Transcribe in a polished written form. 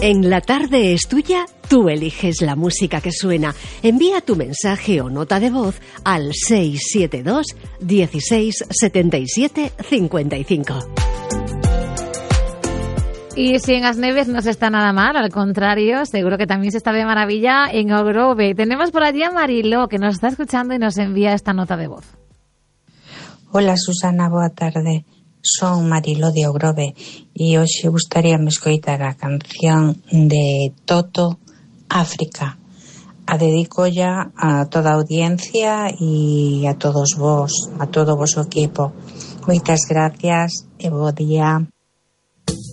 En La Tarde es Tuya, tú eliges la música que suena. Envía tu mensaje o nota de voz al 672 16 77 55. Y si en Asneves no se está nada mal, al contrario, seguro que también se está de maravilla en Ogrove. Tenemos por allí a Mariló, que nos está escuchando y nos envía esta nota de voz. Hola Susana, boa tarde. Son Mariló de Ogrove e hoxe gustaríame escoitar a canción de Toto, África. A dedico ya a toda a audiencia e a todos vos, a todo o vosso equipo. Moitas gracias e bo día.